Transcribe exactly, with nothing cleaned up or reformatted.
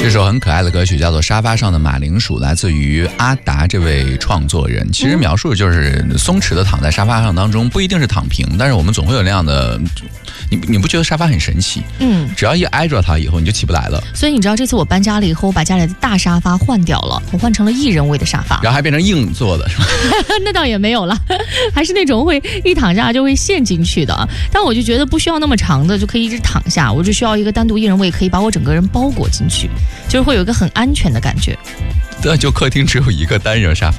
这首很可爱的歌曲叫做《沙发上的马铃薯》，来自于阿达这位创作人。其实描述的就是松弛的躺在沙发上当中，不一定是躺平，但是我们总会有那样的，你你不觉得沙发很神奇？嗯，只要一挨着它以后，你就起不来了。 所以你知道这次我搬家了以后，我把家里的大沙发换掉了，我换成了一人位的沙发， 然后还变成硬座的，是吧？ 那倒也没有了，还是那种会一躺下就会陷进去的。但我就觉得不需要那么长的，就可以一直躺下，我只需要一个单独一人位，可以把我整个人包裹进去，就是会有一个很安全的感觉。 对，就客厅只有一个单人沙发。